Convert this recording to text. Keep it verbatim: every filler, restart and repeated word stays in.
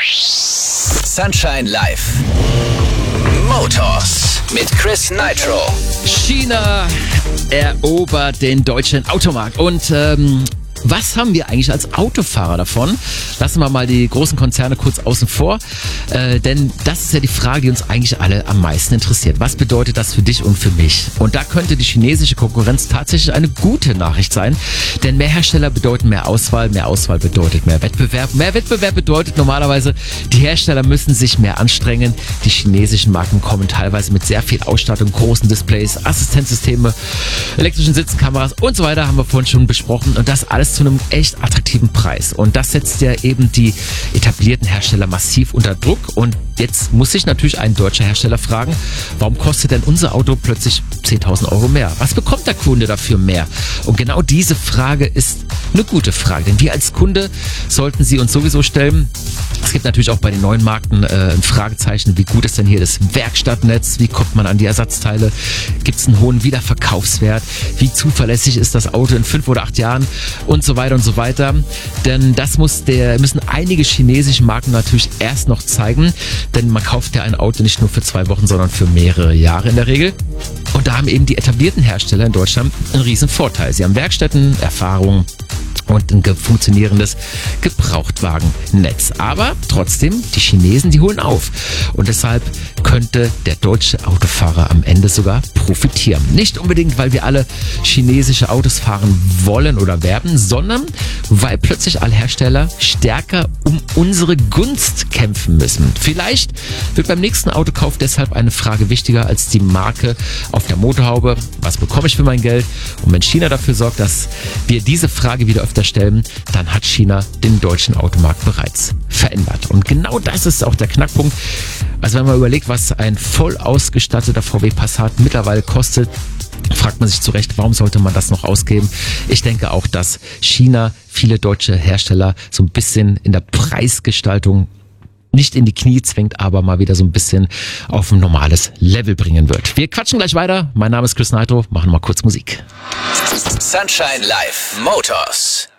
Sunshine Live. Motors mit Chris Nitro. China erobert den deutschen Automarkt. Und ähm, was haben wir eigentlich als Autofahrer davon? Lassen wir mal die großen Konzerne kurz außen vor. Äh, denn das ist ja die Frage, die uns eigentlich alle am meisten interessiert. Was bedeutet das für dich und für mich? Und da könnte die chinesische Konkurrenz tatsächlich eine gute Nachricht sein. Denn mehr Hersteller bedeuten mehr Auswahl. Mehr Auswahl bedeutet mehr Wettbewerb. Mehr Wettbewerb bedeutet normalerweise, die Hersteller müssen sich mehr anstrengen. Die chinesischen Marken kommen teilweise mit sehr viel Ausstattung, großen Displays, Assistenzsysteme, elektrischen Sitzkameras und so weiter, haben wir vorhin schon besprochen. Und das alles zu einem echt attraktiven Preis. Und das setzt ja eben die etablierten Hersteller massiv unter Druck. Und jetzt muss sich natürlich ein deutscher Hersteller fragen, warum kostet denn unser Auto plötzlich zehntausend Euro mehr? Was bekommt der Kunde dafür mehr? Und genau diese Frage ist eine gute Frage, denn wir als Kunde sollten sie uns sowieso stellen. Es gibt natürlich auch bei den neuen Marken äh, ein Fragezeichen, wie gut ist denn hier das Werkstattnetz? Wie kommt man an die Ersatzteile? Gibt es einen hohen Wiederverkaufswert? Wie zuverlässig ist das Auto in fünf oder acht Jahren? Und so weiter und so weiter. Denn das muss der, müssen einige chinesische Marken natürlich erst noch zeigen. Denn man kauft ja ein Auto nicht nur für zwei Wochen, sondern für mehrere Jahre in der Regel. Und da haben eben die etablierten Hersteller in Deutschland einen riesen Vorteil. Sie haben Werkstätten, Erfahrung und ein funktionierendes Gebrauchtwagennetz. Aber trotzdem, die Chinesen, die holen auf. Und deshalb könnte der deutsche Autofahrer am Ende sogar profitieren. Nicht unbedingt, weil wir alle chinesische Autos fahren wollen oder werben, sondern weil plötzlich alle Hersteller stärker um unsere Gunst kämpfen müssen. Vielleicht wird beim nächsten Autokauf deshalb eine Frage wichtiger als die Marke auf der Motorhaube. Was bekomme ich für mein Geld? Und wenn China dafür sorgt, dass wir diese Frage wieder öfter stellen, dann hat China den deutschen Automarkt bereits verändert. Und genau das ist auch der Knackpunkt. Also wenn man überlegt, was ein voll ausgestatteter V W Passat mittlerweile kostet, fragt man sich zu Recht, warum sollte man das noch ausgeben? Ich denke auch, dass China viele deutsche Hersteller so ein bisschen in der Preisgestaltung nicht in die Knie zwingt, aber mal wieder so ein bisschen auf ein normales Level bringen wird. Wir quatschen gleich weiter. Mein Name ist Chris Nitro. Machen mal kurz Musik. Sunshine Live. Motors.